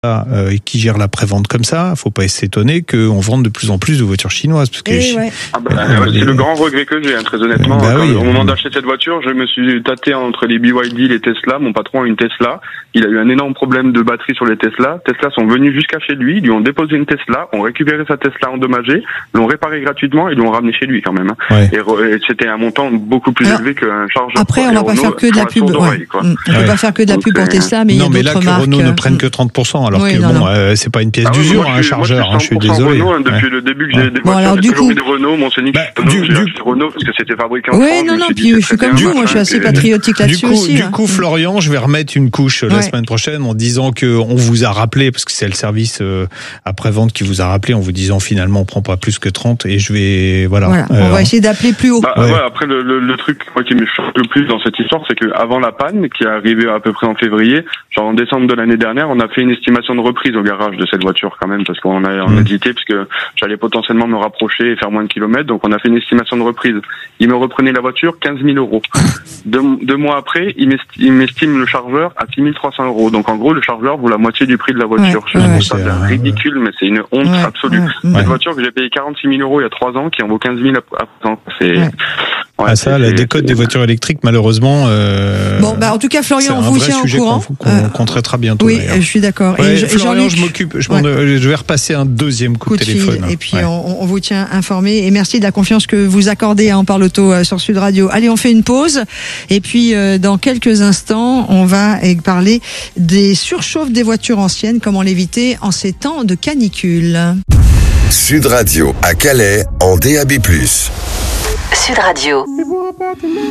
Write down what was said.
qui gère la prévente comme ça, faut pas s'étonner qu'on vende de plus en plus de voitures chinoises. Parce que c'est le grand regret que j'ai, très honnêtement. Au moment d'acheter cette voiture, je me suis tâté entre les BYD et les Tesla. Mon patron a une Tesla. Il a eu un énorme problème de batterie sur les Tesla. Tesla sont venus jusqu'à chez lui, lui ont déposé une Tesla, ont récupéré sa Tesla endommagée, l'ont réparée gratuitement et l'ont ramenée chez lui quand même. Ouais. Et c'était un montant beaucoup plus élevé qu'un chargeur. Après, on va pas faire que de la pub. On peut pas faire que de la pub pour Tesla, mais il y a d'autres marques. Non, mais là, que Renault ne prenne que 30%. Alors que c'est pas une pièce d'usure, un chargeur. Je suis désolé. Renault, depuis le début que j'ai des voitures, j'ai toujours eu des Renault. Mon Scénic, j'ai acheté Renault parce que c'était fabriqué en France. Oui, non, puis je suis comme vous. Moi, je suis assez patriotique là-dessus aussi. Du coup, Florian, je vais remettre une couche la semaine prochaine en disant que on vous a rappelé, parce que c'est le service après-vente qui vous a rappelé, en vous disant finalement on prend pas plus que 30, et je vais on va essayer d'appeler plus haut. Après le truc moi qui me choque le plus dans cette histoire, c'est que avant la panne qui est arrivée à peu près en février, genre en décembre de l'année dernière, on a fait une estimation de reprise au garage de cette voiture quand même, parce qu'on a hésité, parce que j'allais potentiellement me rapprocher et faire moins de kilomètres, donc on a fait une estimation de reprise. Il me reprenait la voiture 15 000 euros. Deux mois après, il m'estime le chargeur à 6 300 euros. Donc en gros, le chargeur vaut la moitié du prix de la voiture. Je trouve ça ridicule, mais c'est une honte absolue. Cette voiture que j'ai payé 46 000 euros il y a 3 ans, qui en vaut 15 000 à présent. La décote des voitures électriques, malheureusement. En tout cas, Florian, on vous tient au courant. Qu'on traitera bientôt. Oui, je suis d'accord. Florian, je m'occupe. Je vais repasser un deuxième coup de téléphone. Et puis on vous tient informé. Et merci de la confiance que vous accordez à En Parle Auto sur Sud Radio. Allez, on fait une pause. Et puis dans quelques instants, on va parler des surchauffes des voitures anciennes, comment l'éviter en ces temps de canicule. Sud Radio à Calais en DAB+. Sud Radio.